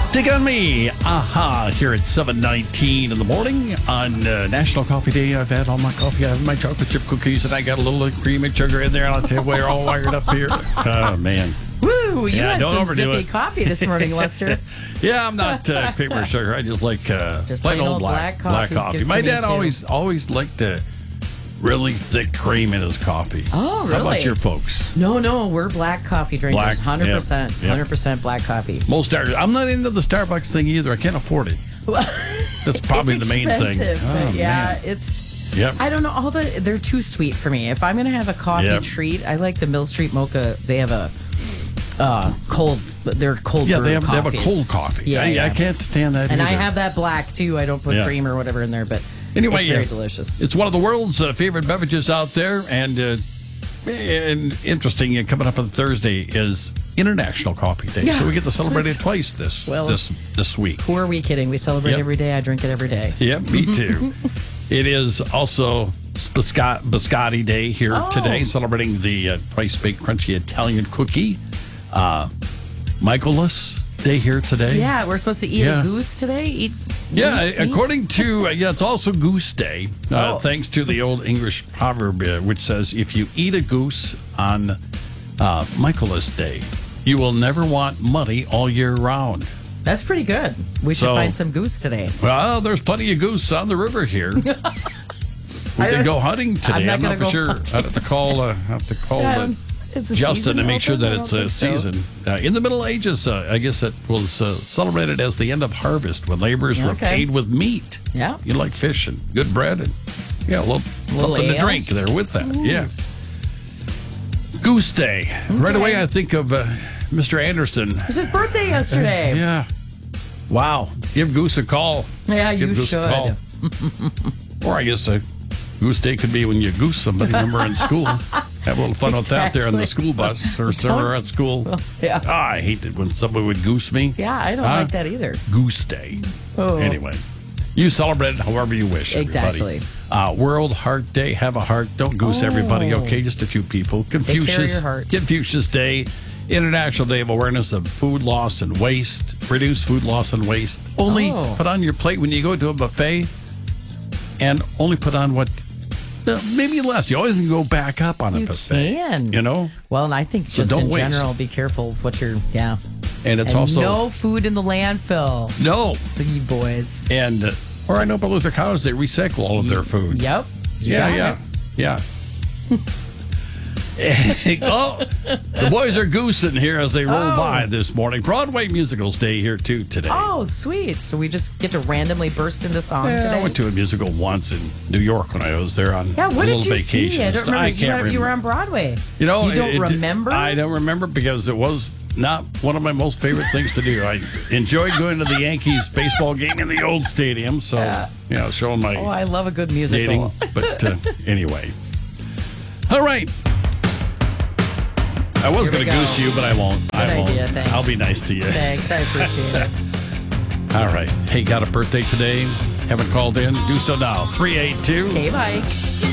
Dig on me. Aha, here at 7:19 in the morning on National Coffee Day. I've had all my coffee. I have my chocolate chip cookies, and I got a little cream and sugar in there. And I'll tell you, we're all wired up here. Oh, man. Woo! You Yeah, had don't some overdo zippy it. coffee this morning, Lester. Yeah, I'm not cream or sugar. I just like Just plain plain old old black black coffee's coffee. good My for me, dad too. always liked really thick cream in his coffee. Oh, How about really? your folks? No, we're black coffee drinkers. Black, 100%. yep. 100% black coffee. Most Starbucks. I'm not into the Starbucks thing either. I can't afford it. That's probably It's the main thing. expensive, Oh, but yeah, man. it's. Yep. I don't know. They're too sweet for me. If I'm gonna have a coffee Yep. treat, I like the Mill Street Mocha. They have a cold. They're cold. Yeah, brew they have a coffees. cold coffee. Yeah, I can't stand that And either. I have that black too. I don't put Yeah. cream or whatever in there, but Anyway, it's very yeah. delicious. It's one of the world's favorite beverages out there, and interesting. Coming up on Thursday is International Coffee Day, Yeah. so we get to celebrate it twice this week. Who are we kidding? We celebrate Yep. every day. I drink it every day. Yep, me too. It is also Biscotti Day here today, celebrating the twice baked crunchy Italian cookie. Michaelmas Day here today. Yeah, we're supposed to eat Yeah. a goose today. Eat Yeah, goose meat? according to, it's also Goose Day, Oh. thanks to the old English proverb, which says, if you eat a goose on Michaelmas Day, you will never want money all year round. That's pretty good. We should So- find some goose today. Well, there's plenty of goose on the river here. We could go hunting today. not I'm not gonna for go sure. hunting. I have to call Is the Justin season to make sure open? that I it's don't a think so. season. In the Middle Ages, I guess it was celebrated as the end of harvest when laborers were Okay. paid with meat. Yeah. You like fish and good bread and a little something to ale. drink there with that. Yeah. Goose Day. Right away, I think of Mr. Anderson. It was his birthday yesterday. Yeah. Wow. Give Goose a call. Yeah, Give you Goose a call. should. Or I guess Goose Day could be when you goose somebody when we're in school. Have a little fun with that there on the Exactly. school bus or somewhere at school. Yeah. I hate it when somebody would goose me. Yeah, I don't like that either. Goose Day. Oh. Anyway, you celebrate it however you wish. Everybody. Exactly. World Heart Day. Have a heart. Don't goose everybody. Okay, just a few people. care of Confucius. your heart. Confucius Day. International Day of Awareness of Food Loss and Waste. Reduce food loss and waste. Only put on your plate when you go to a buffet, and only put on what. Maybe less. You always can go back up on a You buffet. can. You know? Well, and I think So just don't in waste. general, be careful of what you're, And it's And also. no food in the landfill. No. Look at you boys. And, or I know up at Luther College, they recycle all of their food. Yep. You got it. Yeah. Oh, the boys are goosing here as they roll by this morning. Broadway Musicals Day here too today. Oh, sweet. So we just get to randomly burst into song Yeah, today? I went to a musical once in New York when I was there on Yeah, a what little did you vacation. see? I don't remember. can't remember. You were on Broadway. You know, You don't remember? I don't remember because it was not one of my most favorite things to do. I enjoyed going to the Yankees baseball game in the old stadium. So, showing my Oh, I love a good musical. dating. But anyway. All right. I was Here going we to go. goose you, but I won't. I Good won't. idea, thanks. I'll be nice to you. Thanks. I appreciate it. All right. Hey, got a birthday today? Haven't called in? Do so now. 382. Okay, bye.